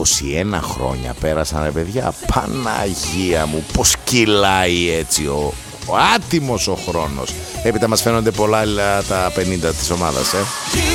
21 χρόνια πέρασαν, ρε παιδιά. Παναγία μου, πως κυλάει έτσι ο άτιμος ο χρόνος. Έπειτα μας φαίνονται πολλά τα 50 της ομάδας,